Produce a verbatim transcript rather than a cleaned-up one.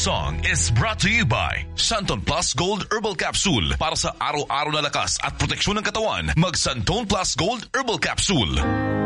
song is brought to you by Santon Plus Gold Herbal Capsule. Para sa araw-araw na lakas at proteksyon ng katawan, mag Santon Plus Gold Herbal Capsule.